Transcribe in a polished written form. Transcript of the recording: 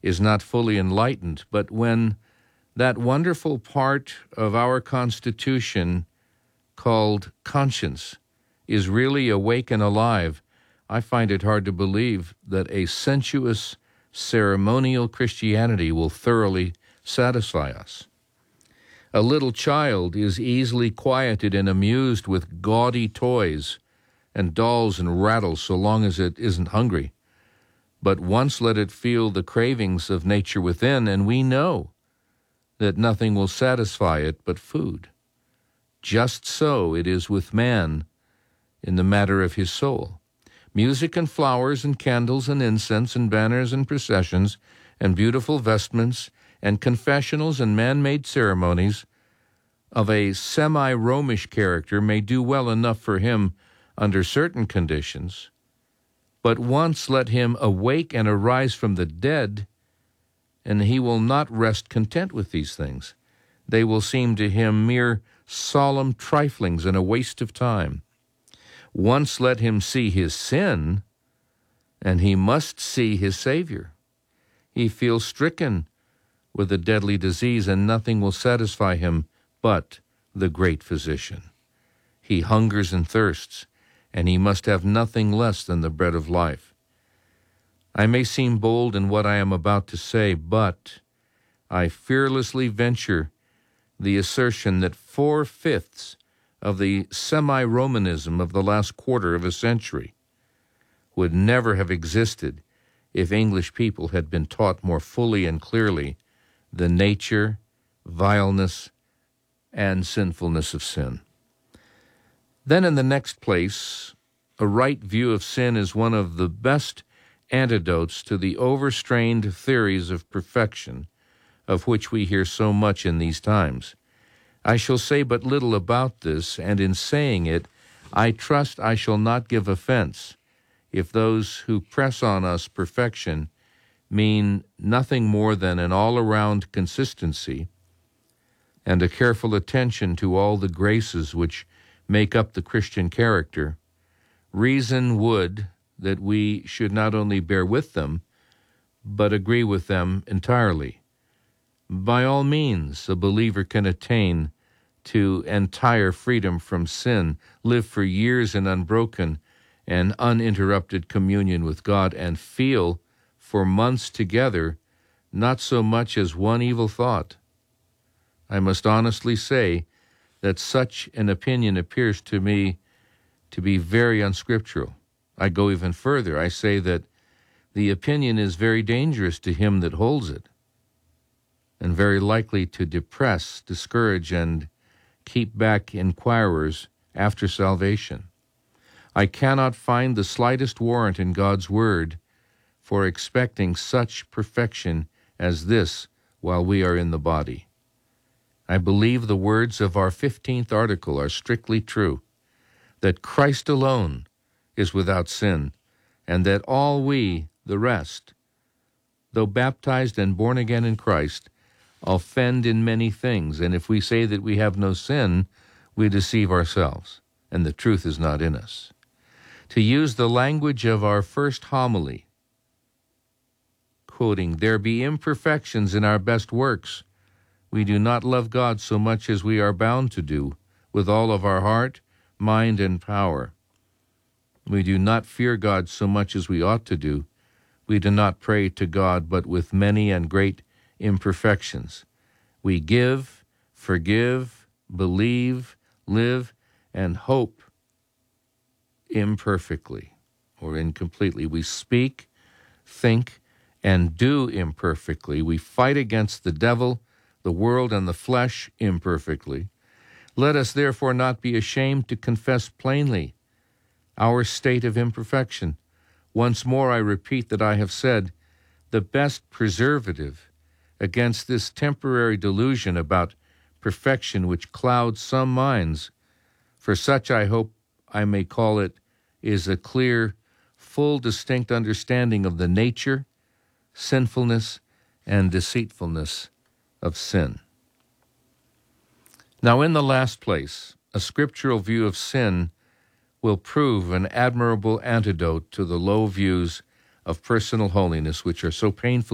is not fully enlightened, but when that wonderful part of our Constitution called conscience is really awake and alive, I find it hard to believe that a sensuous, ceremonial Christianity will thoroughly satisfy us. A little child is easily quieted and amused with gaudy toys and dolls and rattles so long as it isn't hungry. But once let it feel the cravings of nature within, and we know that nothing will satisfy it but food. Just so it is with man in the matter of his soul. Music and flowers and candles and incense and banners and processions and beautiful vestments and confessionals and man-made ceremonies of a semi-Romish character may do well enough for him under certain conditions, but once let him awake and arise from the dead, and he will not rest content with these things. They will seem to him mere solemn triflings and a waste of time. Once let him see his sin, and he must see his Savior. He feels stricken with a deadly disease, and nothing will satisfy him but the great physician. He hungers and thirsts, and he must have nothing less than the bread of life. I may seem bold in what I am about to say, but I fearlessly venture the assertion that 4/5 of the semi-Romanism of the last quarter of a century would never have existed if English people had been taught more fully and clearly the nature, vileness, and sinfulness of sin. Then in the next place, a right view of sin is one of the best antidotes to the overstrained theories of perfection of which we hear so much in these times. I shall say but little about this, and in saying it, I trust I shall not give offense if those who press on us perfection mean nothing more than an all-around consistency and a careful attention to all the graces which make up the Christian character. Reason would that we should not only bear with them, but agree with them entirely. By all means, a believer can attain to entire freedom from sin, live for years in unbroken and uninterrupted communion with God, and feel for months together not so much as one evil thought. I must honestly say that such an opinion appears to me to be very unscriptural. I go even further. I say that the opinion is very dangerous to him that holds it, and very likely to depress, discourage, and keep back inquirers after salvation. I cannot find the slightest warrant in God's word for expecting such perfection as this while we are in the body. I believe the words of our 15th article are strictly true, that Christ alone is without sin, and that all we, the rest, though baptized and born again in Christ, offend in many things, and if we say that we have no sin, we deceive ourselves, and the truth is not in us. To use the language of our first homily, quoting, "There be imperfections in our best works. We do not love God so much as we are bound to do, with all of our heart, mind, and power. We do not fear God so much as we ought to do. We do not pray to God, but with many and great imperfections. We give, forgive, believe, live, and hope imperfectly or incompletely. We speak, think, and do imperfectly. We fight against the devil, the world, and the flesh imperfectly. Let us therefore not be ashamed to confess plainly our state of imperfection. Once more I repeat that I have said the best preservative against this temporary delusion about perfection which clouds some minds, for such I hope I may call it, is a clear, full, distinct understanding of the nature, sinfulness, and deceitfulness of sin. Now, in the last place, a scriptural view of sin will prove an admirable antidote to the low views of personal holiness which are so painful